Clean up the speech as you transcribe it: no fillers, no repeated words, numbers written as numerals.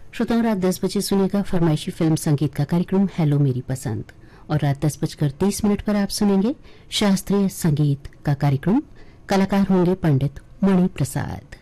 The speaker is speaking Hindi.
श्रोताओं, रात 10 बजे सुनेगा फरमाइशी फिल्म संगीत का कार्यक्रम हेलो मेरी पसंद। और रात 10:30 पर आप सुनेंगे शास्त्रीय संगीत का कार्यक्रम। कलाकार होंगे पंडित मणि प्रसाद।